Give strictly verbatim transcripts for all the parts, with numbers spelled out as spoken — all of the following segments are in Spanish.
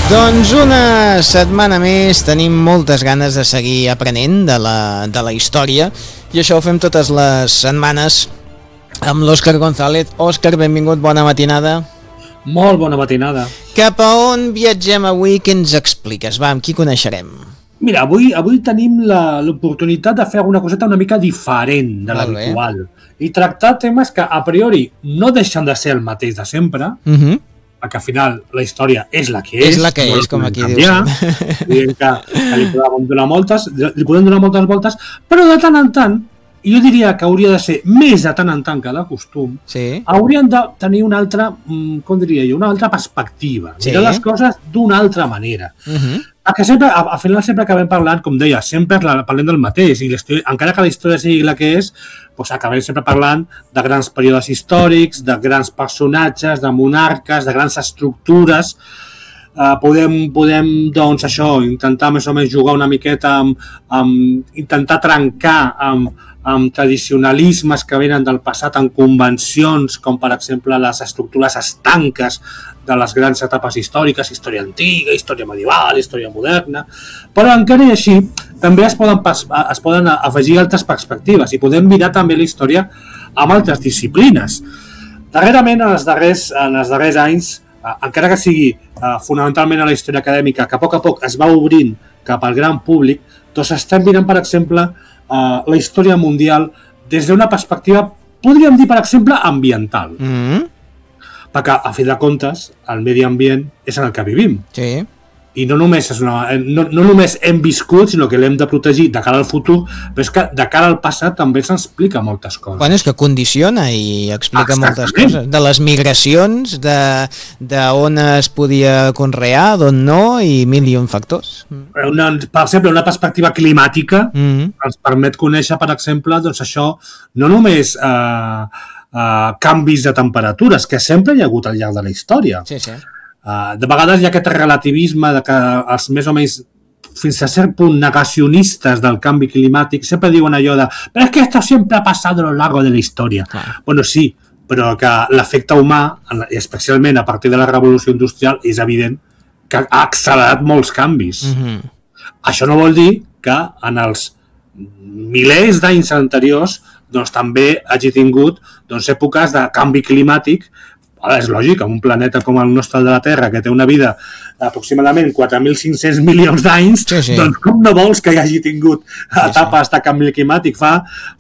Doncs una setmana més tenim moltes ganes de seguir aprenent de la, de la història i això ho fem totes les setmanes amb l'Òscar González. Òscar, benvingut, bona matinada. Molt bona matinada. Cap a on viatgem avui? Què ens expliques? Va, amb qui coneixerem? Mira, avui, avui tenim l'oportunitat de fer alguna coseta una mica diferent de l'habitual i tractar temes que a priori no deixen de ser el mateix de sempre, uh -huh. perquè al final la història és la que és. És la que no és, com aquí canviar, dius. Que, que li podem donar moltes, li podem donar moltes voltes, però de tant en tant, i jo diria que hauria de ser més de tant en tant que de costum, sí. haurien de tenir una altra, com diria jo, una altra perspectiva, sí. mirar les coses d'una altra manera. Uh -huh. Perquè sempre, al final sempre acabem parlant, com deia, sempre parlem del mateix, i encara que la història sigui la que és, doncs acabem sempre parlant de grans períodes històrics, de grans personatges, de monarques, de grans estructures. Uh, podem, podem, doncs, això, intentar més o menys jugar una miqueta amb, amb intentar trencar amb, amb tradicionalismes que venen del passat, en convencions, com per exemple les estructures estanques de les grans etapes històriques, història antiga, història medieval, història moderna, però encara i així també es poden, es poden afegir altres perspectives i podem mirar també la història amb altres disciplines. Darrerament, en els darrers, en els darrers anys, encara que sigui uh, fonamentalment a la història acadèmica, que a poc a poc es va obrint cap al gran públic, doncs estem mirant, per exemple, uh, la història mundial des d'una perspectiva, podríem dir, per exemple, ambiental. Mm-hmm. Perquè, a fi de comptes, el medi ambient és en el que vivim. Sí. I no només, és una, no, no només hem viscut, sinó que l'hem de protegir de cara al futur, però és que de cara al passat també ens explica moltes coses. Bueno, és que condiciona i explica Exactament. moltes coses. De les migracions, de, de on es podia conrear, d'on no, i mil i un factors. Una, per exemple, una perspectiva climàtica mm-hmm. ens permet conèixer, per exemple, doncs això, no només eh, eh, canvis de temperatures, que sempre hi ha hagut al llarg de la història. Sí, sí. Uh, de vegades hi ha aquest relativisme de que els més o menys fins a cert punt negacionistes del canvi climàtic sempre diuen allò de però és que esto siempre ha pasado a lo largo de la història. Ah. Bueno, sí, però que l'efecte humà, especialment a partir de la revolució industrial, és evident que ha accelerat molts canvis. Mm-hmm. Això no vol dir que en els milers d'anys anteriors doncs, també hagi tingut doncs, èpoques de canvi climàtic. Ara, és lògic, en un planeta com el nostre de la Terra, que té una vida d'aproximadament quatre mil cinc-cents milions d'anys, sí, sí. doncs com no vols que hi hagi tingut etapes sí, sí. de canvi climàtic? Fa,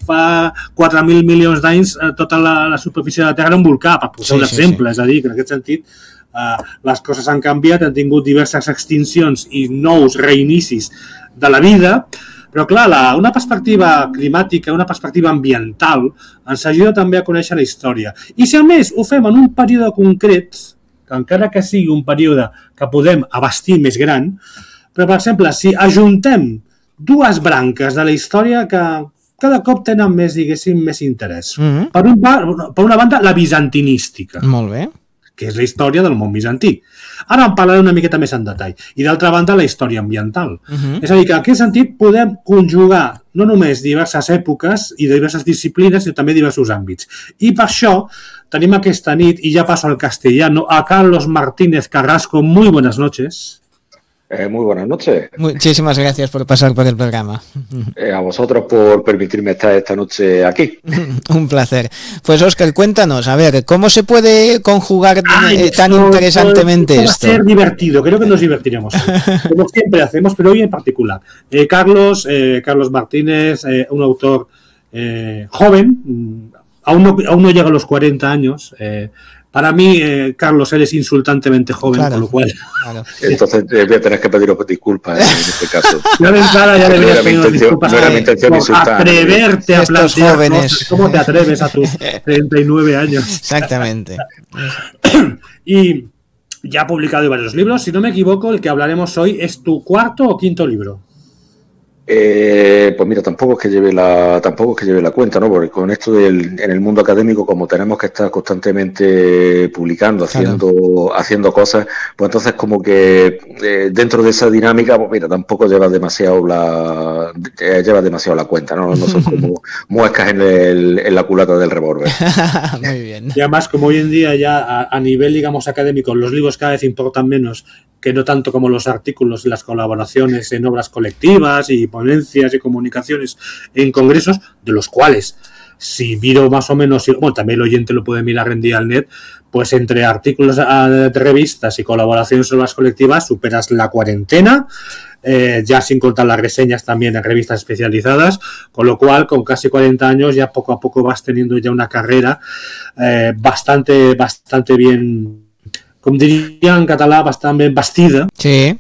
fa quatre mil milions d'anys tota la, la superfície de la Terra era un volcà, per posar sí, un exemple. Sí, sí. És a dir, que en aquest sentit eh, les coses han canviat, han tingut diverses extincions i nous reinicis de la vida. Però, clar, la, una perspectiva climàtica, una perspectiva ambiental, ens ajuda també a conèixer la història. I si, a més, ho fem en un període concret, que encara que sigui un període que podem abastir més gran, però, per exemple, si ajuntem dues branques de la història que cada cop tenen més, diguéssim, més interès. Mm-hmm. Per, un, per una banda, la bizantinística. Molt bé. Que és la història del món bizantí. Ara en parlaré una miqueta més en detall. I d'altra banda, la història ambiental. Uh-huh. És a dir, que en aquest sentit podem conjugar no només diverses èpoques i diverses disciplines, sinó també diversos àmbits. I per això tenim aquesta nit, i ja passo al castellano, a Carlos Martínez Carrasco. Muy buenas noches. Eh, muy buenas noches. Muchísimas gracias por pasar por el programa. Eh, a vosotros por permitirme estar esta noche aquí. Un placer. Pues Óscar, cuéntanos, a ver, ¿cómo se puede conjugar Ay, eh, tan esto, interesantemente esto? Va a esto? ser divertido, creo que nos divertiremos. Como siempre hacemos, pero hoy en particular. Eh, Carlos, eh, Carlos Martínez, eh, un autor eh, joven, aún no, aún no llega a los cuarenta años, eh, Para mí, eh, Carlos, eres insultantemente joven, claro, con lo cual... Claro. Entonces eh, voy a tener que pediros disculpas en este caso. Yo de entrada ya deberías pedir disculpas. No era mi intención por insultar. Atreverte a plantear jóvenes. ¿Cómo te atreves a tus treinta y nueve años? Exactamente. Y ya ha publicado varios libros. Si no me equivoco, el que hablaremos hoy es tu cuarto o quinto libro. Eh, pues mira, tampoco es que lleve la tampoco es que lleve la cuenta, ¿no? Porque con esto del, en el mundo académico, como tenemos que estar constantemente publicando, haciendo claro. haciendo cosas, pues entonces como que eh, dentro de esa dinámica, pues mira, tampoco lleva demasiado la eh, lleva demasiado la cuenta, ¿no? No son como muescas en, el, en la culata del revólver. Muy bien. Y además, como hoy en día ya a, a nivel, digamos, académico, los libros cada vez importan menos, que no tanto como los artículos y las colaboraciones en obras colectivas y ponencias y comunicaciones en congresos, de los cuales, si miro más o menos, bueno, también el oyente lo puede mirar en Dialnet, pues entre artículos de revistas y colaboraciones en obras colectivas superas la cuarentena, eh, ya sin contar las reseñas también en revistas especializadas, con lo cual con casi cuarenta años ya poco a poco vas teniendo ya una carrera eh, bastante, bastante bien, como diría en catalán, bastante bien bastida. Sí.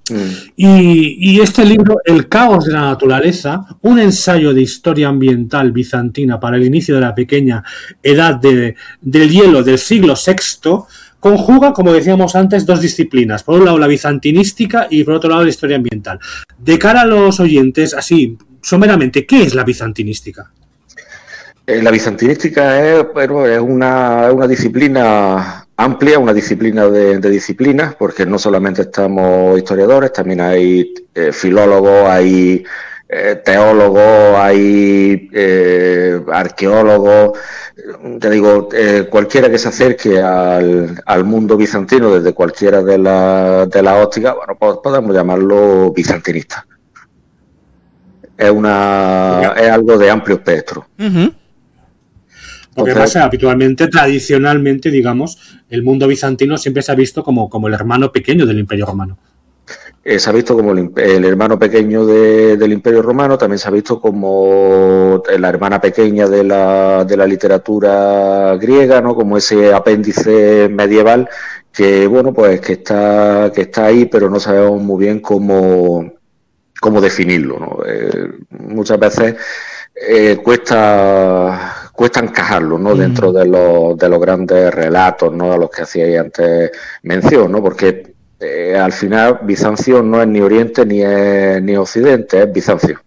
Y, y este libro, El caos de la naturaleza, un ensayo de historia ambiental bizantina para el inicio de la pequeña edad de, del hielo del siglo sexto, conjuga, como decíamos antes, dos disciplinas. Por un lado la bizantinística y por otro lado la historia ambiental. De cara a los oyentes, así, someramente, ¿qué es la bizantinística? Eh, la bizantinística es, bueno, es una, una disciplina amplia, una disciplina de, de disciplinas, porque no solamente estamos historiadores, también hay eh, filólogos, hay eh, teólogos, hay eh, arqueólogos, te digo, eh, cualquiera que se acerque al, al mundo bizantino desde cualquiera de las de la ópticas, bueno, pues podemos llamarlo bizantinista. Es una es algo de amplio espectro. Uh-huh. Porque además, habitualmente, tradicionalmente, digamos, el mundo bizantino siempre se ha visto como, como el hermano pequeño del Imperio Romano. Eh, se ha visto como el, el hermano pequeño de, del Imperio Romano, también se ha visto como la hermana pequeña de la, de la literatura griega, ¿no? Como ese apéndice medieval que, bueno, pues que está, que está ahí, pero no sabemos muy bien cómo, cómo definirlo, ¿no? Eh, muchas veces eh, cuesta... cuesta encajarlo, ¿no? Mm. Dentro de los, de los grandes relatos, ¿no? A los que hacíais antes mención, ¿no? Porque eh, al final Bizancio no es ni Oriente ni es ni Occidente, es Bizancio.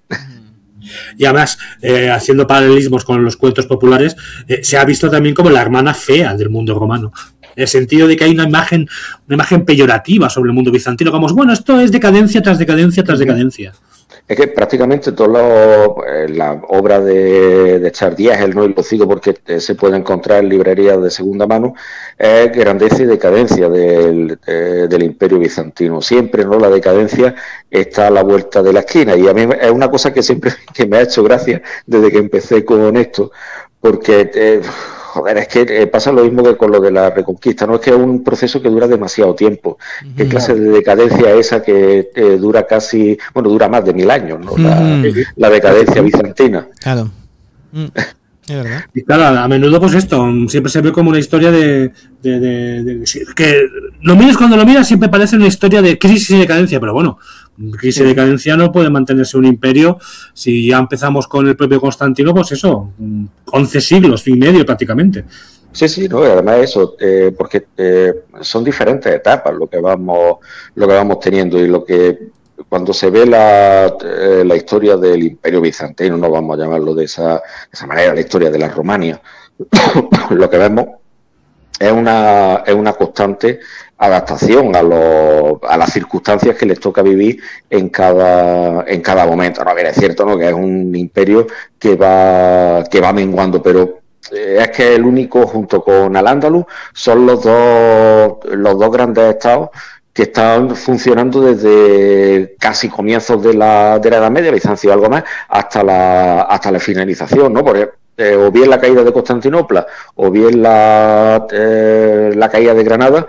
Y además, eh, haciendo paralelismos con los cuentos populares, eh, se ha visto también como la hermana fea del mundo romano. En el sentido de que hay una imagen, una imagen peyorativa sobre el mundo bizantino, como, bueno, esto es decadencia tras decadencia tras decadencia. Es que prácticamente toda eh, la obra de, de Chardiège, ¿no? Y lo cito porque eh, se puede encontrar en librerías de segunda mano, es grandeza y decadencia del, de, del Imperio Bizantino. Siempre, ¿no? La decadencia está a la vuelta de la esquina, y a mí es una cosa que siempre que me ha hecho gracia desde que empecé con esto, porque... Eh, Joder, es que eh, pasa lo mismo que con lo de la Reconquista, ¿no? Es que es un proceso que dura demasiado tiempo. Uh-huh. ¿Qué clase de decadencia es esa que eh, dura casi, bueno, dura más de mil años, ¿no? La, uh-huh. la decadencia bizantina. Claro. Mm. Es verdad. Y claro, a menudo pues esto, siempre se ve como una historia de, de, de, de, de que lo miras cuando lo miras siempre parece una historia de crisis y decadencia, pero bueno, crisis y decadencia no puede mantenerse un imperio si ya empezamos con el propio Constantino, pues eso, once siglos y medio prácticamente. Sí, sí, no, y además eso, eh, porque eh, son diferentes etapas lo que vamos, lo que vamos teniendo, y lo que cuando se ve la, eh, la historia del Imperio Bizantino, no vamos a llamarlo de esa, de esa manera, la historia de la Romania, lo que vemos es una, es una constante adaptación a, los, a las circunstancias que les toca vivir en cada, en cada momento. No, es cierto, ¿no? Que es un imperio que va, que va menguando, pero eh, es que el único, junto con Al-Ándalus, son los dos, los dos grandes estados que están funcionando desde casi comienzos de la, de la Edad Media, Bizancio algo más, hasta la, hasta la finalización, ¿no? Porque eh, o bien la caída de Constantinopla, o bien la, eh, la caída de Granada,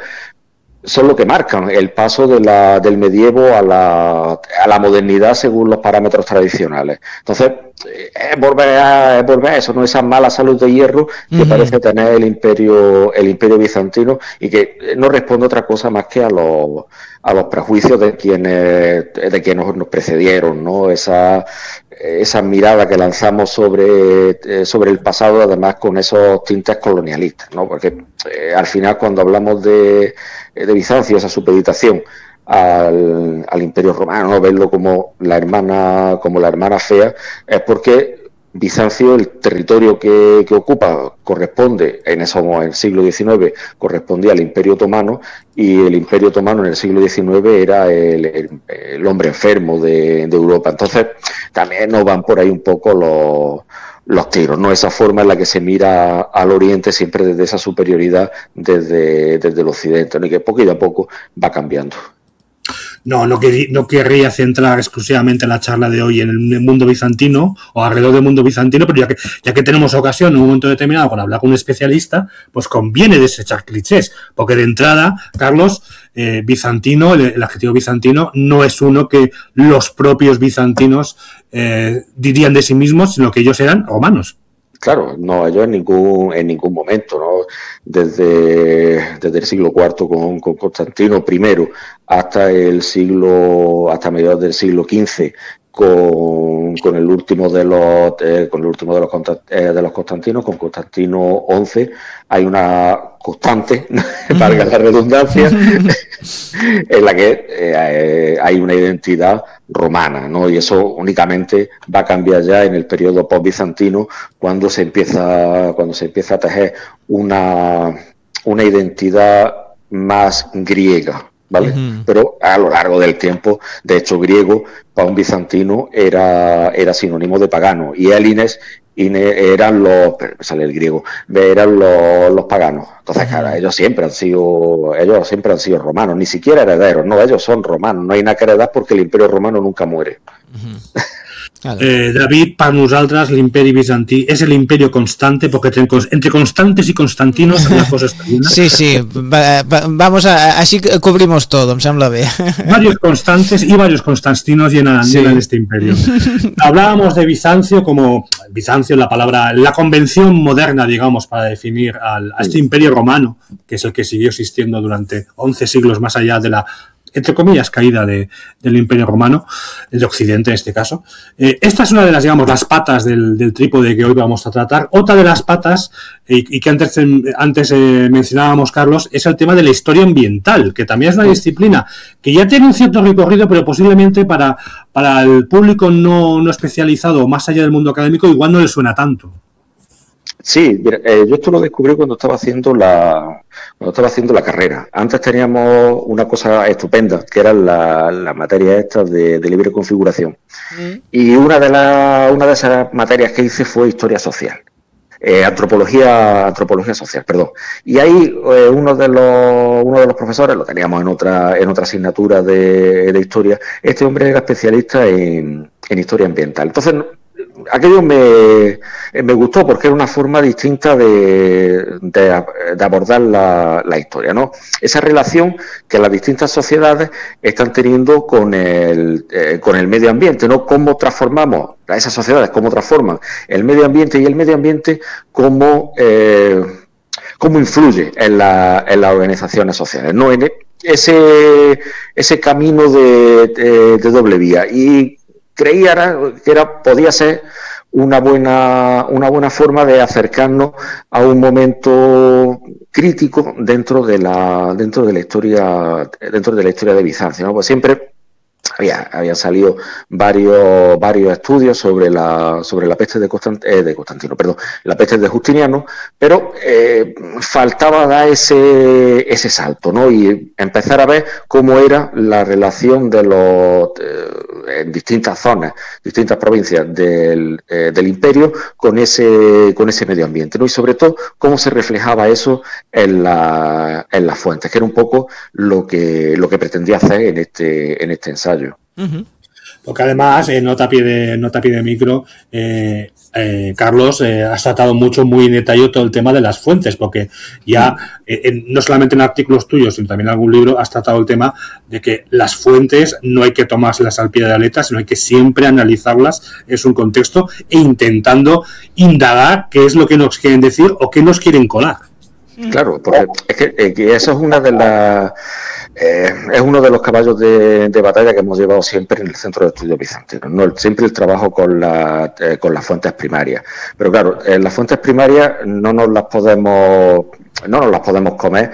son lo que marcan el paso de la, del medievo a la, a la modernidad según los parámetros tradicionales. Entonces, es volver a, es volver a eso, ¿no? Esa mala salud de hierro que uh-huh. parece tener el imperio, el imperio bizantino, y que no responde a otra cosa más que a los, a los prejuicios de quienes, de quienes nos precedieron, ¿no? Esa, esa mirada que lanzamos sobre, sobre el pasado, además con esos tintes colonialistas, ¿no? Porque eh, al final, cuando hablamos de, de Bizancio, esa supeditación al, al Imperio Romano, ¿no? Verlo como la hermana, como la hermana fea, es porque Bizancio, el territorio que, que ocupa, corresponde, en eso en el siglo diecinueve, correspondía al Imperio Otomano, y el Imperio Otomano en el siglo diecinueve era el, el, el hombre enfermo de, de Europa. Entonces, también nos van por ahí un poco los, los tiros, ¿no? Esa forma en la que se mira al Oriente siempre desde esa superioridad desde, desde el Occidente, ¿no? Y que poco y a poco va cambiando. no, no, no querría centrar exclusivamente la charla de hoy en el mundo bizantino o alrededor del mundo bizantino, pero ya que, ya que tenemos ocasión en un momento determinado con hablar con un especialista, pues conviene desechar clichés, porque de entrada, Carlos, eh, bizantino, el, el adjetivo bizantino no es uno que los propios bizantinos eh, dirían de sí mismos, sino que ellos eran romanos. Claro, no, ellos en ningún en ningún momento, ¿no? Desde, desde el siglo cuarto con, con Constantino primero hasta el siglo, hasta mediados del siglo quince con, con el último de los eh, con el último de los eh, de los Constantinos, con Constantino once, hay una constante, valga la redundancia, en la que eh, hay una identidad romana, ¿no? Y eso únicamente va a cambiar ya en el periodo post-bizantino, cuando se empieza cuando se empieza a tejer una una identidad más griega, ¿vale? Uh-huh. Pero a lo largo del tiempo, de hecho, griego para un bizantino era era sinónimo de pagano, y élines eran los, sale el griego, eran los, los paganos. Entonces, claro, ellos siempre han sido, ellos siempre han sido romanos, ni siquiera herederos, no, ellos son romanos, no hay nada que heredar porque el imperio romano nunca muere. Uh-huh. Eh, David, para nosaltres l'imperi bizantí és l'imperi constante, porque entre constantes y constantinos la cosa está bien. Sí, sí, va, va, vamos a, así cubrimos todo, em sembla bé. Varios constantes y varios constantinos llenan, sí. llenan este imperio. Hablábamos de Bizancio como, Bizancio, la palabra, la convención moderna, digamos, para definir al, a este imperio romano, que es el que siguió existiendo durante once siglos más allá de la, entre comillas, caída de, del Imperio Romano, de Occidente en este caso. Eh, esta es una de las, digamos, las patas del, del trípode que hoy vamos a tratar. Otra de las patas, eh, y que antes, antes eh, mencionábamos, Carlos, es el tema de la historia ambiental, que también es una disciplina que ya tiene un cierto recorrido, pero posiblemente para, para el público no, no especializado, más allá del mundo académico, igual no le suena tanto. Sí, mira, eh, yo esto lo descubrí cuando estaba haciendo la cuando estaba haciendo la carrera. Antes teníamos una cosa estupenda, que era la, la materia esta de, de libre configuración. Mm. Y una de las una de esas materias que hice fue historia social. Eh, antropología antropología social, perdón. Y ahí eh, uno de los uno de los profesores, lo teníamos en otra en otra asignatura de, de historia, este hombre era especialista en, en historia ambiental. Entonces, aquello me, me gustó porque era una forma distinta de, de, de abordar la, la historia, ¿no? Esa relación que las distintas sociedades están teniendo con el, eh, con el medio ambiente, ¿no? Cómo transformamos a esas sociedades, cómo transforman el medio ambiente, y el medio ambiente cómo, eh, cómo influye en, la, en las organizaciones sociales, ¿no? En ese, ese camino de, de, de doble vía. Y creía que era, podía ser una buena, una buena forma de acercarnos a un momento crítico dentro de la, dentro de la historia, dentro de la historia de Bizancio, ¿no? Pues siempre había, habían salido varios, varios estudios sobre la, sobre la peste de, Constant, eh, de Constantino, perdón, la peste de Justiniano, pero eh, faltaba dar ese, ese salto, ¿no? Y empezar a ver cómo era la relación de los, eh, en distintas zonas, distintas provincias del, eh, del imperio con ese, con ese medio ambiente, ¿no? Y sobre todo cómo se reflejaba eso en la, en las fuentes, que era un poco lo que, lo que pretendía hacer en este, en este ensayo. Uh-huh. Porque además, eh, nota a pie de, nota a pie de micro, eh, eh, Carlos, eh, has tratado mucho, muy en detalle todo el tema de las fuentes, porque ya, eh, en, no solamente en artículos tuyos, sino también en algún libro, has tratado el tema de que las fuentes no hay que tomárselas al pie de la letra, sino hay que siempre analizarlas en su contexto e intentando indagar qué es lo que nos quieren decir o qué nos quieren colar. Claro, porque es que, es que eso es una de las... Eh, es uno de los caballos de, de batalla que hemos llevado siempre en el Centro de Estudios Bizantinos, ¿no? Siempre el trabajo con, la, eh, con las fuentes primarias. Pero claro, eh, las fuentes primarias no nos las podemos... no nos las podemos comer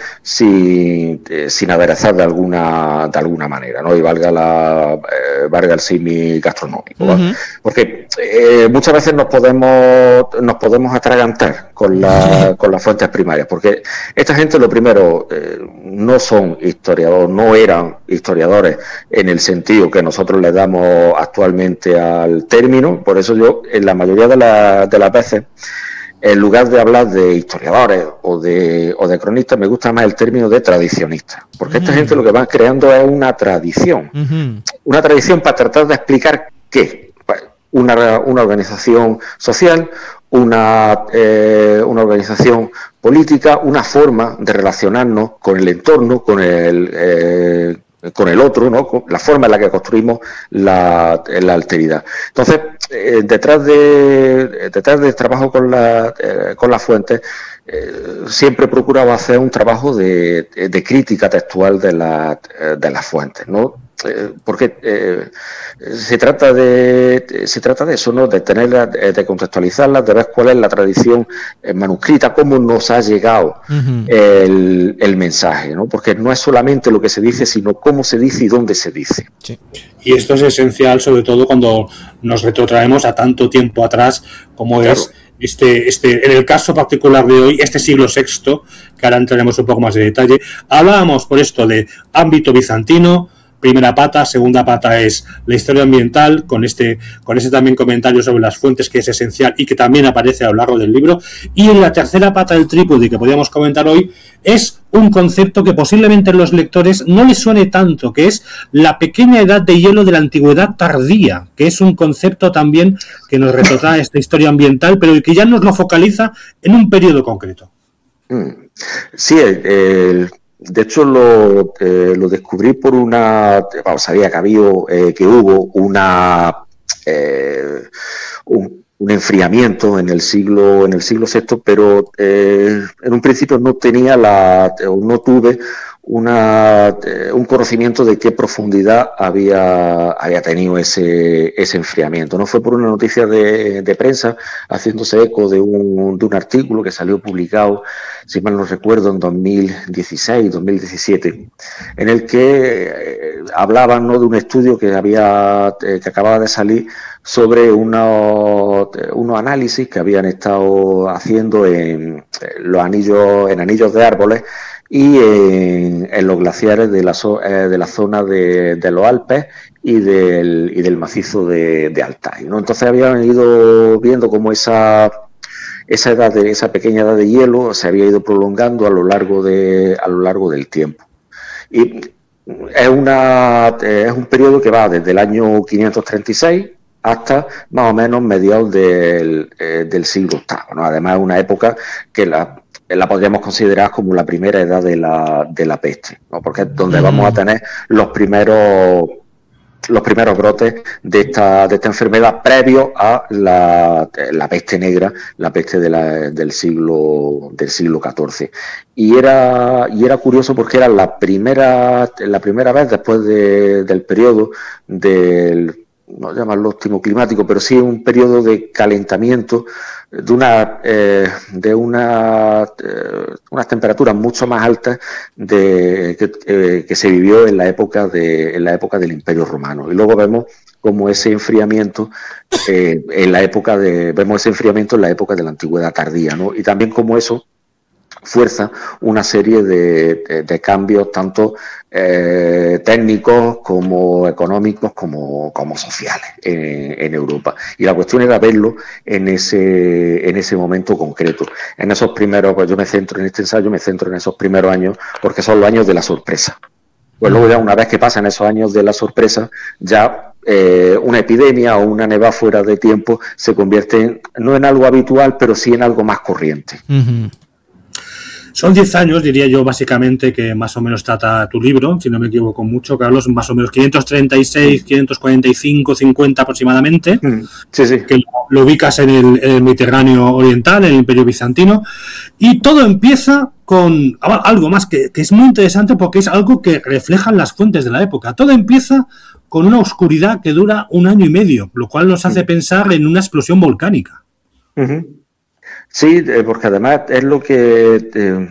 sin, eh, sin aderezar de alguna de alguna manera, ¿no? Y valga la eh, valga el símil gastronómico, ¿no? Uh-huh. Porque eh, muchas veces nos podemos nos podemos atragantar con la, con las fuentes primarias, porque esta gente, lo primero, eh, no son historiadores, no eran historiadores en el sentido que nosotros le damos actualmente al término. Por eso yo, en la mayoría de, la, de las veces, en lugar de hablar de historiadores o de, o de cronistas, me gusta más el término de tradicionistas, porque uh-huh. esta gente lo que va creando es una tradición, uh-huh. una tradición para tratar de explicar qué, una, una organización social, una, eh, una organización política, una forma de relacionarnos con el entorno, con el... Eh, con el otro, ¿no? La forma en la que construimos la, la alteridad. Entonces, eh, detrás de detrás del trabajo con la eh, con las fuentes, eh, siempre he procurado hacer un trabajo de, de crítica textual de, la, de las fuentes, ¿no? Eh, porque eh, se trata de se trata de eso, ¿no? De tenerlas, de, de contextualizarlas, de ver cuál es la tradición eh, manuscrita, cómo nos ha llegado uh-huh. el, el mensaje, ¿no? Porque no es solamente lo que se dice, sino cómo se dice y dónde se dice. Sí. Y esto es esencial, sobre todo cuando nos retrotraemos a tanto tiempo atrás, como claro. es este, este, en el caso particular de hoy, este siglo sexto, que ahora entraremos un poco más de detalle. Hablábamos por esto de ámbito bizantino. Primera pata, segunda pata es la historia ambiental, con este, con ese también comentario sobre las fuentes que es esencial y que también aparece a lo largo del libro. Y en la tercera pata del trípode que podríamos comentar hoy es un concepto que posiblemente a los lectores no les suene tanto, que es la pequeña edad de hielo de la antigüedad tardía, que es un concepto también que nos retrotrae esta historia ambiental, pero que ya nos lo focaliza en un periodo concreto. Sí, el... el... De hecho, lo, eh, lo descubrí por una... Bueno, sabía que había, eh, que hubo una eh, un, un enfriamiento en el siglo en el siglo sexto, pero eh, en un principio no tenía la no tuve una eh, un conocimiento de qué profundidad había había tenido ese ese enfriamiento. No fue por una noticia de, de prensa haciéndose eco de un de un artículo que salió publicado, si mal no recuerdo, en dos mil dieciséis, dos mil diecisiete, en el que eh, hablaban, ¿no?, de un estudio que había eh, que acababa de salir sobre unos, unos análisis que habían estado haciendo en los anillos en anillos de árboles y en, en los glaciares de la, eh, de la zona de, de los Alpes y del, y del macizo de, de Altai, ¿no? Entonces habían ido viendo cómo esa esa edad de esa pequeña edad de hielo se había ido prolongando a lo largo de a lo largo del tiempo. Y es una es un periodo que va desde el año quinientos treinta y seis hasta más o menos mediados del, eh, del siglo octavo, ¿no? Además es una época que la, la podríamos considerar como la primera edad de la, de la peste, ¿no? Porque es donde mm. vamos a tener los primeros los primeros brotes de esta de esta enfermedad previo a la, la peste negra, la peste de la, del siglo del siglo catorce. Y era y era curioso porque era la primera la primera vez después de, del periodo del, no llamarlo óptimo climático, pero sí un periodo de calentamiento de una eh, de una eh, unas temperaturas mucho más altas de que, eh, que se vivió en la época de en la época del Imperio Romano. Y luego vemos como ese enfriamiento eh, en la época de vemos ese enfriamiento en la época de la Antigüedad tardía, ¿no? Y también como eso fuerza una serie de, de, de cambios tanto eh, técnicos como económicos como, como sociales en, en Europa. Y la cuestión era verlo en ese en ese momento concreto. En esos primeros, pues yo me centro en este ensayo, me centro en esos primeros años porque son los años de la sorpresa. Pues luego ya una vez que pasan esos años de la sorpresa, ya eh, una epidemia o una nevada fuera de tiempo se convierte en, no en algo habitual, pero sí en algo más corriente. Uh-huh. Son diez años, diría yo, básicamente, que más o menos trata tu libro, si no me equivoco mucho, Carlos, más o menos quinientos treinta y seis, quinientos cuarenta y cinco, cincuenta aproximadamente, sí, sí. que lo, lo ubicas en el, en el Mediterráneo Oriental, en el Imperio Bizantino, y todo empieza con algo más que, que es muy interesante porque es algo que reflejan las fuentes de la época. Todo empieza con una oscuridad que dura un año y medio, lo cual nos hace pensar en una explosión volcánica. Uh-huh. Sí, porque además es lo que eh,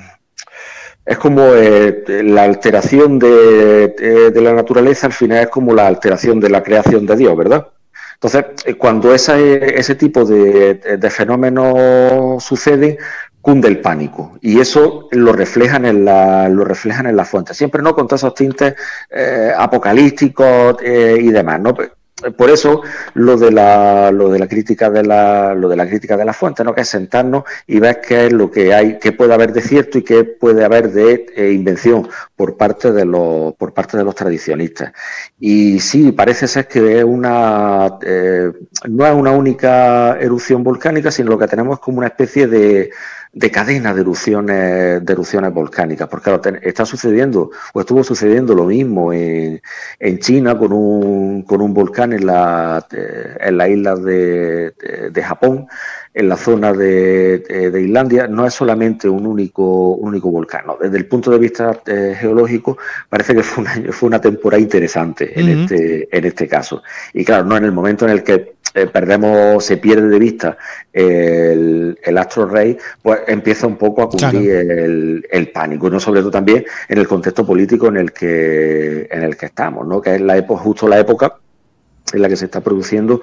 es como eh, la alteración de, de, de la naturaleza, al final es como la alteración de la creación de Dios, ¿verdad? Entonces, cuando esa, ese tipo de, de fenómenos suceden, cunde el pánico, y eso lo reflejan en la lo reflejan en las fuentes, siempre no con todos esos tintes eh, apocalípticos eh, y demás, ¿no? por eso lo de la lo de la crítica de la lo de la crítica de la fuente, ¿no? Que es sentarnos y ver qué es lo que hay, qué puede haber de cierto y qué puede haber de eh, invención por parte de los por parte de los tradicionistas. Y sí, parece ser que es una eh, no es una única erupción volcánica, sino lo que tenemos es como una especie de de cadena de erupciones, de erupciones volcánicas, porque claro, está sucediendo, o estuvo sucediendo lo mismo en, en China con un, con un volcán en la, en las islas de, de, de Japón, en la zona de, de, de Islandia. No es solamente un único, un único volcán, ¿no? Desde el punto de vista eh, geológico, parece que fue una, fue una temporada interesante en, uh-huh. este, en este caso. Y claro, no en el momento en el que Eh, perdemos, se pierde de vista el, el astro rey, pues empieza un poco a cundir claro. el, el pánico, no sobre todo también en el contexto político en el que en el que estamos, ¿no? Que es la época, justo la época en la que se está produciendo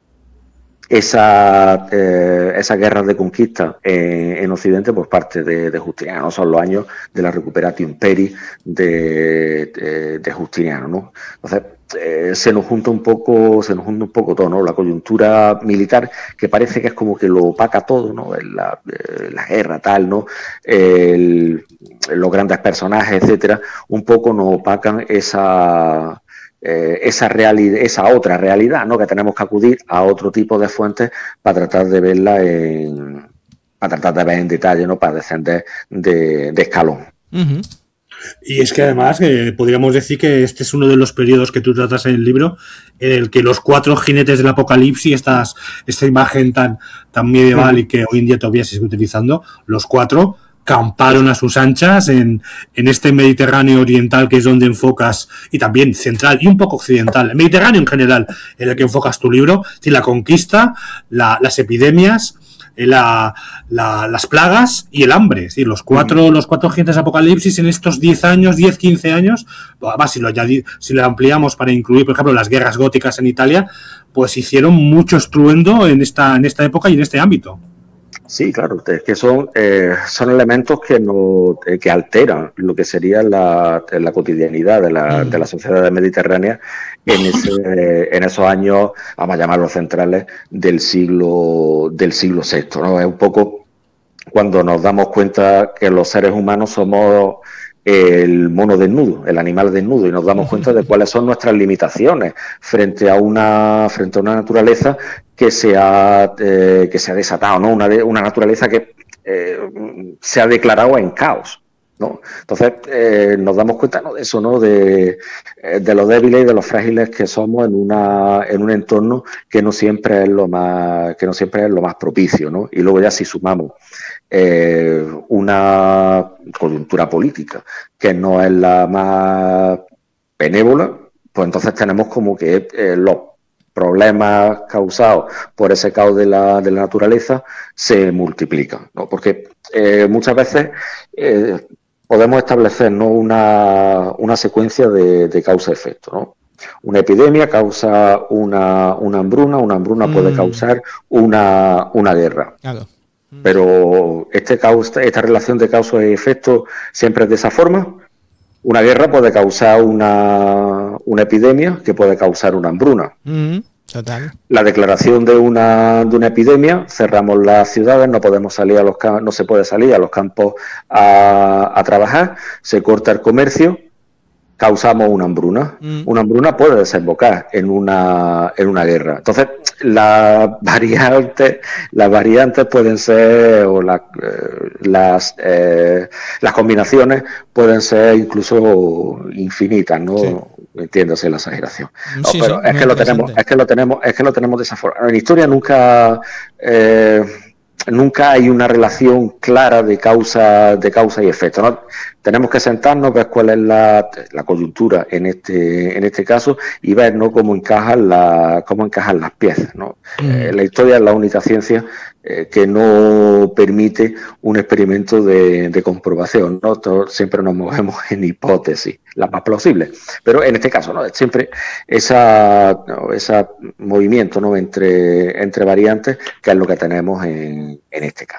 esa eh, esas guerras de conquista en, en Occidente por parte de, de Justiniano, ¿no? Son los años de la Recuperatio Imperii de, de, de Justiniano, ¿no? Entonces eh, se nos junta un poco, se nos junta un poco todo, ¿no? La coyuntura militar, que parece que es como que lo opaca todo, ¿no? La, eh, la guerra, tal, ¿no? El, los grandes personajes, etcétera, un poco nos opacan esa Eh, esa realidad, esa otra realidad, ¿no? Que tenemos que acudir a otro tipo de fuentes para tratar de verla en, para tratar de ver en detalle, ¿no? Para descender de, de escalón. Uh-huh. Y es que además eh, podríamos decir que este es uno de los periodos que tú tratas en el libro en el que los cuatro jinetes del apocalipsis, estas, esta imagen tan, tan medieval uh-huh. y que hoy en día todavía se sigue utilizando, los cuatro camparon a sus anchas en, en este Mediterráneo oriental, que es donde enfocas, y también central y un poco occidental, el Mediterráneo en general, en el que enfocas tu libro, la conquista, la, las epidemias, la, la, las plagas y el hambre. Es decir, los cuatro, mm. los cuatro jinetes apocalipsis en estos diez años, diez, quince años, además si lo, si lo ampliamos para incluir, por ejemplo, las guerras góticas en Italia, pues hicieron mucho estruendo en esta, en esta época y en este ámbito. Sí, claro, es que son, eh, son elementos que no, eh, que alteran lo que sería la, la cotidianidad de la, de la sociedad mediterránea en, ese, en esos años, vamos a llamarlos centrales, del siglo, del siglo sexto, ¿no? Es un poco cuando nos damos cuenta que los seres humanos somos el mono desnudo, el animal desnudo, y nos damos cuenta de cuáles son nuestras limitaciones frente a una frente a una naturaleza que se ha eh, que se ha desatado, ¿no? Una una naturaleza que eh, se ha declarado en caos, ¿no? Entonces eh, nos damos cuenta, ¿no? de eso, ¿no? De, de lo débiles y de los frágiles que somos en una en un entorno que no siempre es lo más que no siempre es lo más propicio, ¿no? Y luego ya si sumamos eh, una coyuntura política que no es la más benévola, pues entonces tenemos como que eh, los problemas causados por ese caos de la, de la naturaleza se multiplican, ¿no? Porque eh, muchas veces eh, podemos establecer, ¿no? una, una secuencia de, de causa-efecto, ¿no? Una epidemia causa una, una hambruna, una hambruna mm. puede causar una, una guerra. Claro. Mm. Pero este causa, esta relación de causa y efecto siempre es de esa forma. Una guerra puede causar una, una epidemia que puede causar una hambruna. Mm, total. La declaración de una, de una epidemia, cerramos las ciudades, no podemos salir a los no se puede salir a los campos a, a trabajar, se corta el comercio, causamos una hambruna. Mm. Una hambruna puede desembocar en una, en una guerra. Entonces, las variantes, las variantes pueden ser, o la, eh, las, eh, las combinaciones pueden ser incluso infinitas, ¿no? Sí. Entiéndase la exageración. No, sí, pero sí, es que lo tenemos, es que lo tenemos, es que lo tenemos de esa forma. En historia nunca, eh, nunca hay una relación clara de causa, de causa y efecto, ¿no? Tenemos que sentarnos, ver cuál es la, la coyuntura en este, en este caso y ver, ¿no? cómo encajan la, cómo encajan las piezas, ¿no? Mm. Eh, la historia es la única ciencia eh, que no permite un experimento de, de comprobación, ¿no? Todos siempre nos movemos en hipótesis, las más plausibles. Pero en este caso, ¿no? Siempre esa, ¿no? ese movimiento, ¿no? entre, entre variantes, que es lo que tenemos en, en este caso.